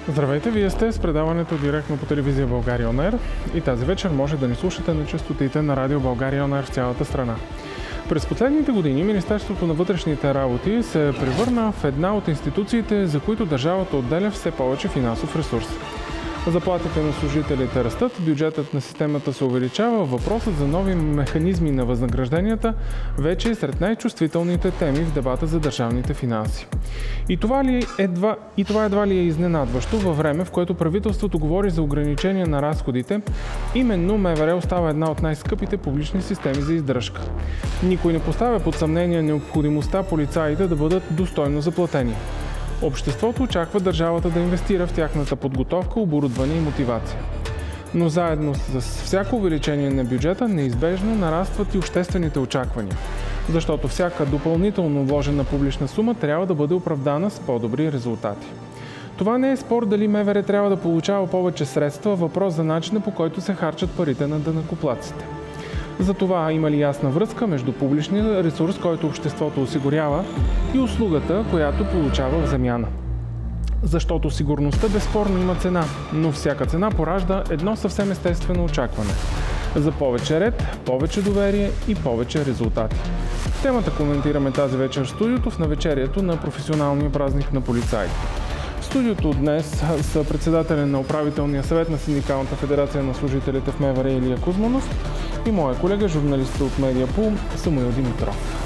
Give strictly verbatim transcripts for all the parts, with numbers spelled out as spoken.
Здравейте, вие сте с предаването директно по телевизия България Он Ер и тази вечер може да ни слушате на честотите на радио България Он Ер в цялата страна. През последните години Министерството на вътрешните работи се превърна в една от институциите, за които държавата отделя все повече финансов ресурс. Заплатите на служителите растат, бюджетът на системата се увеличава, въпросът за нови механизми на възнагражденията вече е сред най-чувствителните теми в дебата за държавните финанси. И това, ли едва, и това едва ли е изненадващо във време, в което правителството говори за ограничение на разходите, именно МВР остава една от най-скъпите публични системи за издръжка. Никой не поставя под съмнение необходимостта полицаите да бъдат достойно заплатени. Обществото очаква държавата да инвестира в тяхната подготовка, оборудване и мотивация. Но заедно с всяко увеличение на бюджета неизбежно нарастват и обществените очаквания, защото всяка допълнително вложена публична сума трябва да бъде оправдана с по-добри резултати. Това не е спор дали МВР трябва да получава повече средства, въпрос за начина, по който се харчат парите на данъкоплатците. Затова има ли ясна връзка между публичния ресурс, който обществото осигурява, и услугата, която получава в замяна. Защото сигурността безспорно има цена, но всяка цена поражда едно съвсем естествено очакване за повече ред, повече доверие и повече резултати. Темата коментираме тази вечер в студиото в навечерието на професионалния празник на полицаите. В студиото днес са председателя на управителния съвет на Синдикалната федерация на служителите в МВР Илия Кузманов и моя колега, журналист от Медиапул Самуил Димитров.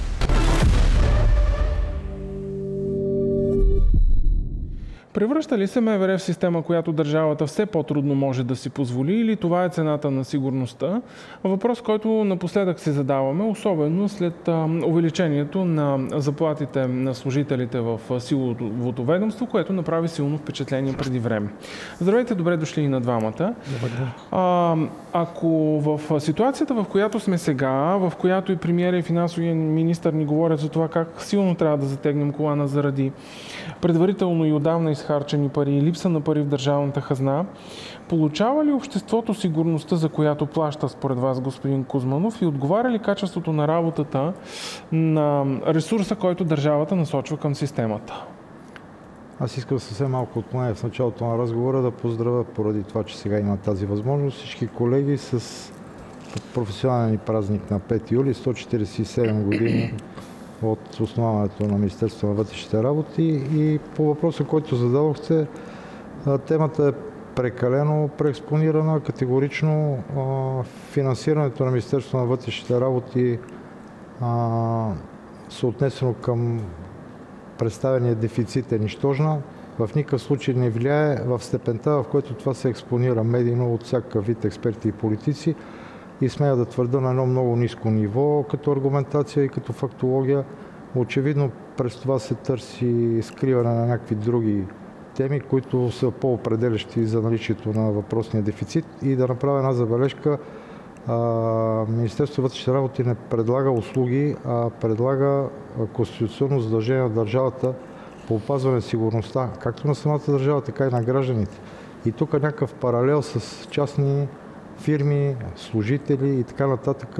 Превръща ли се МВР в система, която държавата все по-трудно може да си позволи, или това е цената на сигурността? Въпрос, който напоследък се задаваме, особено след а, увеличението на заплатите на служителите в силовото ведомство, което направи силно впечатление преди време. Здравейте, добре дошли и на двамата. А, ако в ситуацията, в която сме сега, в която и премиера и финансовия министър ни говорят за това как силно трябва да затегнем колана заради предварително и отдавна изхарчени пари и липса на пари в държавната хазна, получава ли обществото сигурността, за която плаща според вас, господин Кузманов, и отговаря ли качеството на работата на ресурса, който държавата насочва към системата? Аз искам съвсем малко отклоня в началото на разговора да поздравя поради това, че сега има тази възможност всички колеги с професионален празник на пети юли, сто четиридесет и седем години от основаването на Министерството на вътрешните работи. И по въпроса, който зададохте, темата е прекалено преекспонирана. Категорично финансирането на Министерството на вътрешните работи съотнесено към представения дефицит е нищожна. В никакъв случай не влияе в степента, в който това се експонира медийно от всякакъв вид експерти и политици. И смея да твърда на едно много ниско ниво като аргументация и като фактология. Очевидно през това се търси скриване на някакви други теми, които са по-определящи за наличието на въпросния дефицит. И да направя една забележка. Министерството на вътрешните работи не предлага услуги, а предлага конституционно задължение на държавата по опазване на сигурността, както на самата държава, така и на гражданите. И тук някакъв паралел с частни фирми, служители и така нататък